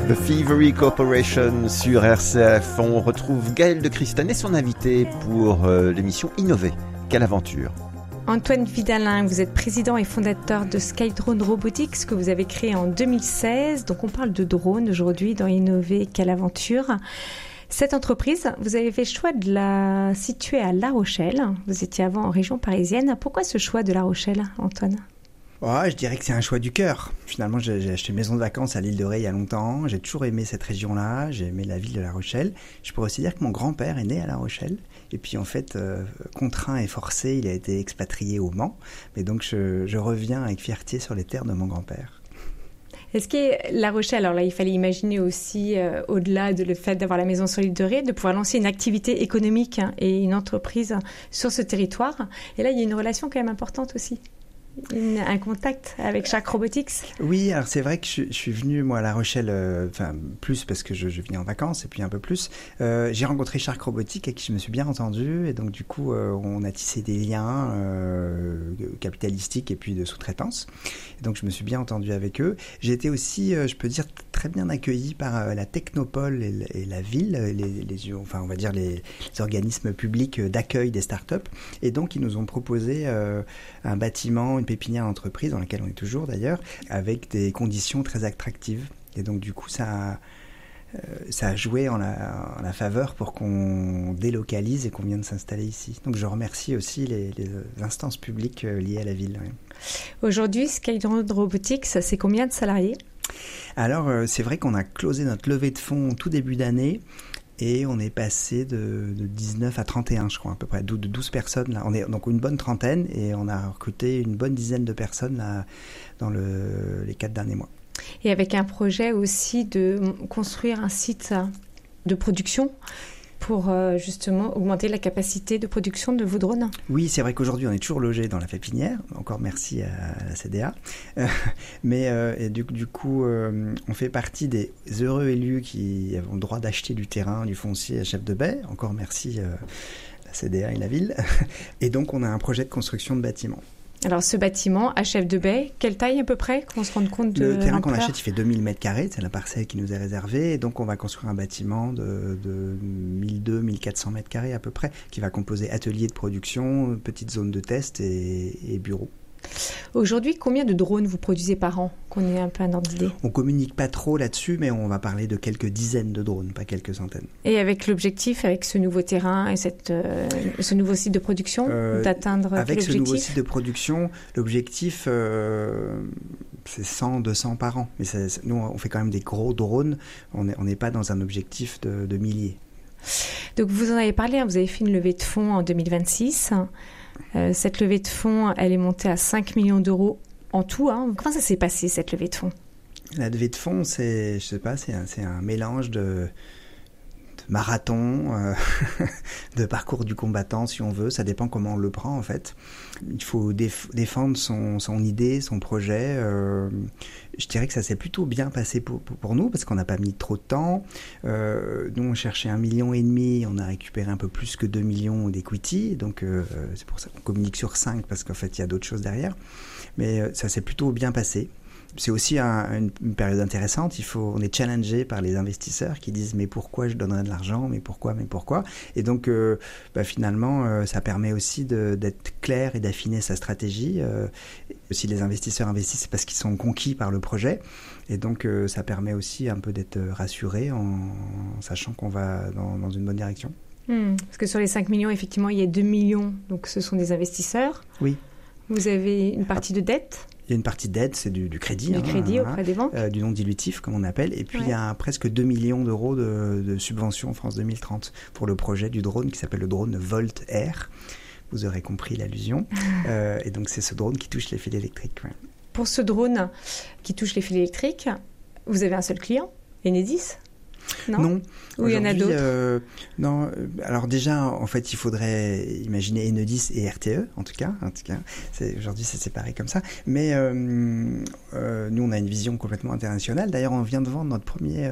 The Thievery Corporation sur RCF. On retrouve Gaël de Christanet, son invité pour l'émission Innover. Quelle aventure! Antoine Vidalin, vous êtes président et fondateur de Skydrone Robotics que vous avez créé en 2016. Donc on parle de drone aujourd'hui dans Innover. Quelle aventure! Cette entreprise, vous avez fait le choix de la situer à La Rochelle. Vous étiez avant en région parisienne. Pourquoi ce choix de La Rochelle, Antoine? Je dirais que c'est un choix du cœur. Finalement, j'ai acheté une maison de vacances à l'île de Ré il y a longtemps. J'ai toujours aimé cette région-là. J'ai aimé la ville de La Rochelle. Je pourrais aussi dire que mon grand-père est né à La Rochelle. Et puis en fait, contraint et forcé, il a été expatrié au Mans. Mais donc je reviens avec fierté sur les terres de mon grand-père. Est-ce que La Rochelle, alors là, il fallait imaginer aussi, au-delà de le fait d'avoir la maison sur l'île de Ré, de pouvoir lancer une activité économique et une entreprise sur ce territoire. Et là, il y a une relation quand même importante aussi. Un contact avec Shark Robotics? Oui, alors c'est vrai que je suis venu moi à La Rochelle, plus parce que je venais en vacances et puis un peu plus. J'ai rencontré Shark Robotics avec qui je me suis bien entendu et donc du coup on a tissé des liens capitalistiques et puis de sous-traitance. Et donc je me suis bien entendu avec eux. J'ai été aussi, je peux dire, très bien accueilli par la Technopole et la ville, on va dire les organismes publics d'accueil des startups. Et donc ils nous ont proposé un bâtiment, une pépinière d'entreprise dans laquelle on est toujours d'ailleurs, avec des conditions très attractives. Et donc du coup ça a joué en la faveur pour qu'on délocalise et qu'on vienne s'installer ici. Donc je remercie aussi les instances publiques liées à la ville. Ouais. Aujourd'hui, Skydrone Robotics, c'est combien de salariés? Alors c'est vrai qu'on a closé notre levée de fonds au tout début d'année. Et on est passé de 19 à 31, je crois, à peu près, de 12 personnes. Là. On est donc une bonne trentaine et on a recruté une bonne dizaine de personnes là, dans les 4 derniers mois. Et avec un projet aussi de construire un site de production pour justement augmenter la capacité de production de vos drones. Oui, c'est vrai qu'aujourd'hui, on est toujours logé dans la pépinière. Encore merci à la CDA. Et du coup, on fait partie des heureux élus qui ont le droit d'acheter du terrain, du foncier à Chef de Baie. Encore merci la CDA et la ville. Et donc, on a un projet de construction de bâtiments. Alors, ce bâtiment à Chef de Baie, quelle taille à peu près, qu'on se rende compte de Le terrain l'ampleur? qu'on achète, il fait 2000 m², c'est la parcelle qui nous est réservée. Et donc, on va construire un bâtiment de 1200-1400 m² à peu près, qui va composer atelier de production, petite zone de test et bureau. Aujourd'hui, combien de drones vous produisez par an, qu'on ait un peu un ordre d'idée? On communique pas trop là-dessus, mais on va parler de quelques dizaines de drones, pas quelques centaines. Et avec l'objectif, avec ce nouveau terrain et ce nouveau site de production, d'atteindre avec quel ce objectif? nouveau site de production, l'objectif, c'est 100-200 par an. Mais nous, on fait quand même des gros drones. On n'est pas dans un objectif de milliers. Donc, vous en avez parlé, vous avez fait une levée de fonds en 2026. Cette levée de fonds, elle est montée à 5 millions d'euros en tout. Comment ça s'est passé, cette levée de fonds? La levée de fonds, c'est un mélange de marathon, de parcours du combattant, si on veut. Ça dépend comment on le prend, en fait. Il faut défendre son idée, son projet. Je dirais que ça s'est plutôt bien passé pour nous, parce qu'on n'a pas mis trop de temps. Nous, on cherchait 1,5 million. On a récupéré un peu plus que 2 millions d'equity. Donc, c'est pour ça qu'on communique sur 5, parce qu'en fait, il y a d'autres choses derrière. Mais ça s'est plutôt bien passé. C'est aussi une période intéressante. On est challengé par les investisseurs qui disent mais pourquoi je donnerais de l'argent, mais pourquoi. Et donc finalement ça permet aussi d'être clair et d'affiner sa stratégie. Si les investisseurs investissent, c'est parce qu'ils sont conquis par le projet. Et donc ça permet aussi un peu d'être rassuré en sachant qu'on va dans une bonne direction. Parce que sur les 5 millions, effectivement, il y a 2 millions. Donc ce sont des investisseurs. Oui. Vous avez une partie de dette? Il y a une partie d'aide, c'est du crédit. Du crédit auprès des banques. Du non dilutif, comme on appelle. Et puis, il y a presque 2 millions d'euros de subventions France 2030 pour le projet du drone qui s'appelle le drone Volt Air. Vous aurez compris l'allusion. Et donc, c'est ce drone qui touche les fils électriques. Ouais. Pour ce drone qui touche les fils électriques, vous avez un seul client, Enedis? Non. Ou il y en a d'autres? Non. Alors déjà, en fait, il faudrait imaginer Enedis et RTE, en tout cas. Aujourd'hui, c'est séparé comme ça. Mais nous, on a une vision complètement internationale. D'ailleurs, on vient de vendre notre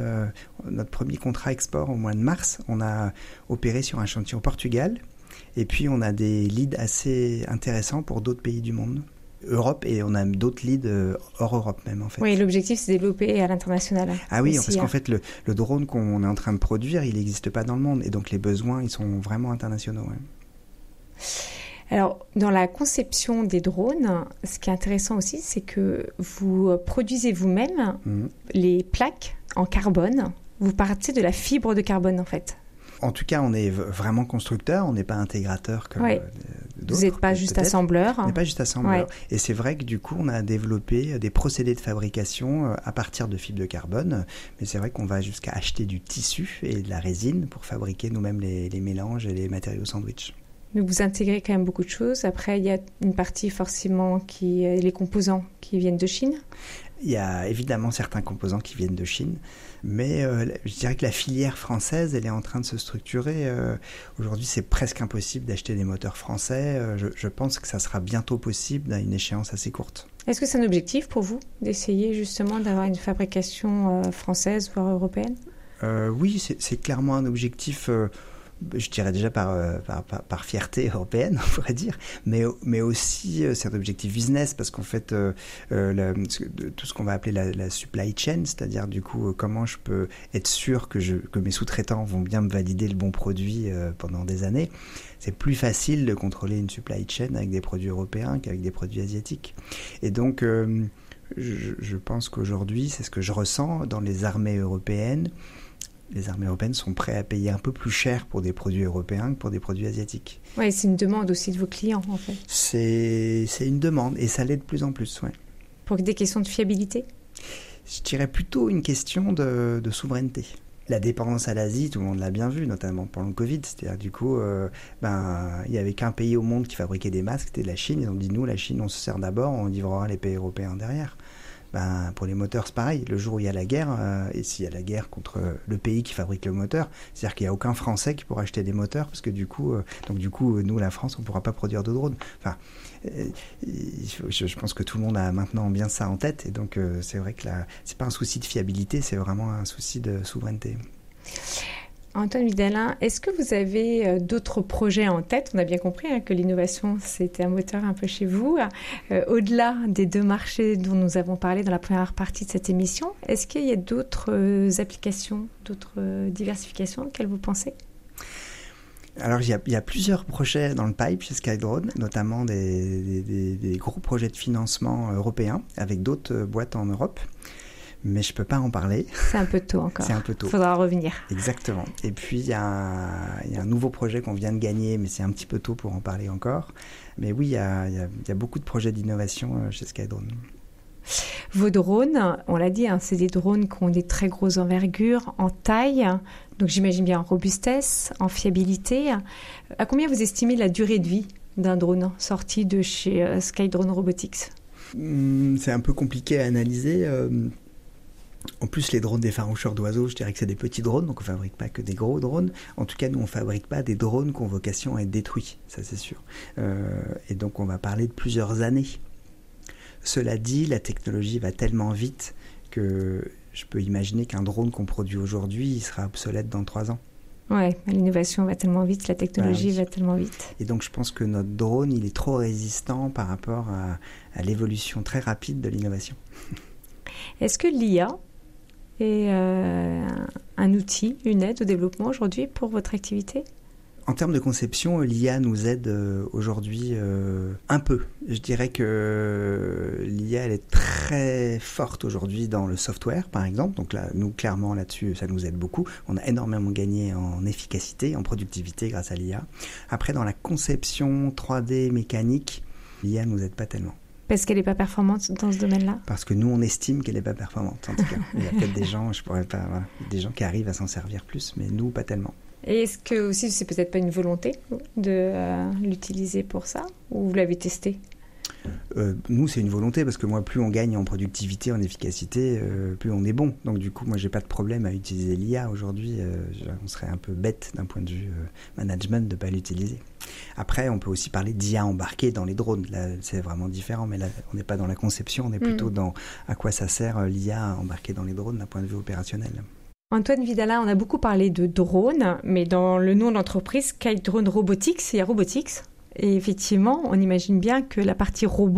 premier contrat export au mois de mars. On a opéré sur un chantier au Portugal. Et puis, on a des leads assez intéressants pour d'autres pays du monde. Europe, et on a d'autres leads hors Europe même en fait. Oui, l'objectif c'est de développer à l'international. Ah oui, aussi, parce qu'en fait le drone qu'on est en train de produire, il n'existe pas dans le monde, et donc les besoins ils sont vraiment internationaux. Ouais. Alors, dans la conception des drones, ce qui est intéressant aussi, c'est que vous produisez vous-même les plaques en carbone. Vous partez de la fibre de carbone, en fait. En tout cas, on est vraiment constructeur, on n'est pas intégrateur comme d'autres. Vous n'êtes pas juste assembleur. On n'est pas juste assembleur. Ouais. Et c'est vrai que du coup, on a développé des procédés de fabrication à partir de fibres de carbone. Mais c'est vrai qu'on va jusqu'à acheter du tissu et de la résine pour fabriquer nous-mêmes les mélanges et les matériaux sandwich. Donc vous intégrez quand même beaucoup de choses. Après, il y a une partie forcément les composants qui viennent de Chine. Il y a évidemment certains composants qui viennent de Chine, mais je dirais que la filière française, elle est en train de se structurer. Aujourd'hui, c'est presque impossible d'acheter des moteurs français. Je pense que ça sera bientôt possible à une échéance assez courte. Est-ce que c'est un objectif pour vous d'essayer justement d'avoir une fabrication française, voire européenne ? Oui, c'est clairement un objectif. Je dirais déjà par fierté européenne, on pourrait dire, mais aussi c'est un objectif business, parce qu'en fait, tout ce qu'on va appeler la supply chain, c'est-à-dire du coup comment je peux être sûr que mes sous-traitants vont bien me valider le bon produit pendant des années, c'est plus facile de contrôler une supply chain avec des produits européens qu'avec des produits asiatiques. Et donc, je pense qu'aujourd'hui, c'est ce que je ressens dans les armées européennes. Les armées européennes sont prêtes à payer un peu plus cher pour des produits européens que pour des produits asiatiques. Oui, c'est une demande aussi de vos clients, en fait. C'est une demande, et ça l'est de plus en plus, oui. Pour des questions de fiabilité ? Je dirais plutôt une question de souveraineté. La dépendance à l'Asie, tout le monde l'a bien vu, notamment pendant le Covid. C'est-à-dire, du coup, il n'y avait qu'un pays au monde qui fabriquait des masques, c'était la Chine. Ils ont dit, nous, la Chine, on se sert d'abord, on livrera les pays européens derrière. Pour les moteurs, c'est pareil. Le jour où il y a la guerre, et s'il y a la guerre contre le pays qui fabrique le moteur, c'est-à-dire qu'il n'y a aucun Français qui pourra acheter des moteurs, parce que du coup, nous, la France, on ne pourra pas produire de drones. Enfin, je pense que tout le monde a maintenant bien ça en tête, et donc c'est vrai que c'est pas un souci de fiabilité, c'est vraiment un souci de souveraineté. Antoine Vidalin, est-ce que vous avez d'autres projets en tête ? On a bien compris que l'innovation, c'était un moteur un peu chez vous. Au-delà des deux marchés dont nous avons parlé dans la première partie de cette émission, est-ce qu'il y a d'autres applications, d'autres diversifications auxquelles vous pensez ? Alors, il y a plusieurs projets dans le pipe chez SkyDrone, notamment des gros projets de financement européens avec d'autres boîtes en Europe. Mais je ne peux pas en parler. C'est un peu tôt encore. C'est un peu tôt. Il faudra revenir. Exactement. Et puis, il y a un nouveau projet qu'on vient de gagner, mais c'est un petit peu tôt pour en parler encore. Mais oui, il y a beaucoup de projets d'innovation chez SkyDrone. Vos drones, on l'a dit, c'est des drones qui ont des très grosses envergures en taille, donc j'imagine bien en robustesse, en fiabilité. À combien vous estimez la durée de vie d'un drone sorti de chez SkyDrone Robotics ? C'est un peu compliqué à analyser. En plus, les drones d'effaroucheurs d'oiseaux, je dirais que c'est des petits drones, donc on ne fabrique pas que des gros drones. En tout cas, nous, on ne fabrique pas des drones qui ont vocation à être détruits, ça c'est sûr. Et donc, on va parler de plusieurs années. Cela dit, la technologie va tellement vite que je peux imaginer qu'un drone qu'on produit aujourd'hui, il sera obsolète dans 3 ans. Oui, l'innovation va tellement vite, la technologie va tellement vite. Et donc, je pense que notre drone, il est trop résistant par rapport à l'évolution très rapide de l'innovation. Est-ce que l'IA est un outil, une aide au développement aujourd'hui pour votre activité ? En termes de conception, l'IA nous aide aujourd'hui un peu. Je dirais que l'IA, elle est très forte aujourd'hui dans le software, par exemple. Donc là, nous, clairement, là-dessus, ça nous aide beaucoup. On a énormément gagné en efficacité, en productivité grâce à l'IA. Après, dans la conception 3D mécanique, l'IA ne nous aide pas tellement. Parce qu'elle n'est pas performante dans ce domaine-là ? Parce que nous, on estime qu'elle n'est pas performante, en tout cas. Il y a peut-être des gens, des gens qui arrivent à s'en servir plus, mais nous, pas tellement. Et est-ce que aussi, c'est peut-être pas une volonté de l'utiliser pour ça ? Ou vous l'avez testé ? Nous, c'est une volonté, parce que moi, plus on gagne en productivité, en efficacité, plus on est bon. Donc du coup, moi, j'ai pas de problème à utiliser l'IA aujourd'hui. On serait un peu bête d'un point de vue management de pas l'utiliser. Après, on peut aussi parler d'IA embarquée dans les drones. Là, c'est vraiment différent, mais là, on n'est pas dans la conception, on est plutôt dans à quoi ça sert l'IA embarquée dans les drones d'un point de vue opérationnel. Antoine Vidalin, on a beaucoup parlé de drones, mais dans le nom de l'entreprise SkyDrone Robotics, il y a Robotics. Et effectivement, on imagine bien que la partie robot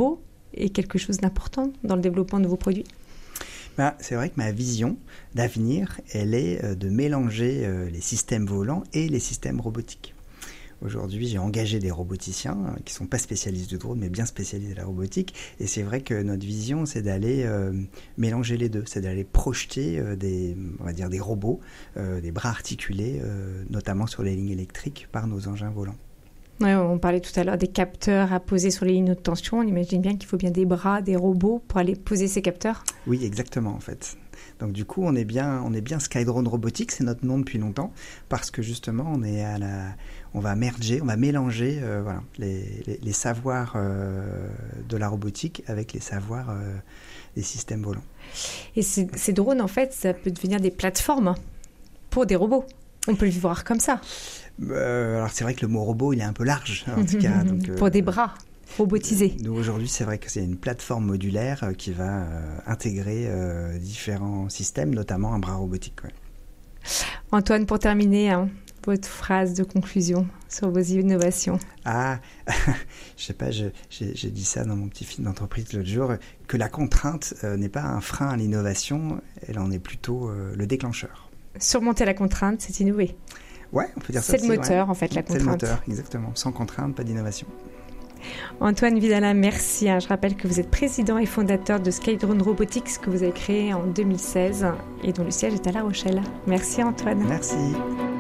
est quelque chose d'important dans le développement de vos produits? C'est vrai que ma vision d'avenir, elle est de mélanger les systèmes volants et les systèmes robotiques. Aujourd'hui, j'ai engagé des roboticiens qui ne sont pas spécialistes du drone, mais bien spécialisés de la robotique. Et c'est vrai que notre vision, c'est d'aller mélanger les deux. C'est d'aller projeter des robots, des bras articulés, notamment sur les lignes électriques, par nos engins volants. Ouais, on parlait tout à l'heure des capteurs à poser sur les lignes haute tension. On imagine bien qu'il faut bien des bras, des robots pour aller poser ces capteurs. Oui, exactement, en fait. Donc du coup, on est bien Skydrone Robotics, c'est notre nom depuis longtemps, parce que justement, on va mélanger les savoirs de la robotique avec les savoirs des systèmes volants. Et ces drones, en fait, ça peut devenir des plateformes pour des robots. On peut le voir comme ça. Alors c'est vrai que le mot robot, il est un peu large, en tout cas. Donc, pour des bras robotisés. Nous, aujourd'hui, c'est vrai que c'est une plateforme modulaire qui va intégrer différents systèmes, notamment un bras robotique. Ouais. Antoine, pour terminer, votre phrase de conclusion sur vos innovations. Je sais pas, j'ai dit ça dans mon petit film d'entreprise l'autre jour, que la contrainte n'est pas un frein à l'innovation, elle en est plutôt le déclencheur. Surmonter la contrainte, c'est innover. Ouais, on peut dire ça. C'est le moteur, en fait, la contrainte. C'est le moteur, exactement. Sans contrainte, pas d'innovation. Antoine Vidalin, merci. Je rappelle que vous êtes président et fondateur de Skydrone Robotics que vous avez créé en 2016 et dont le siège est à La Rochelle. Merci Antoine. Merci.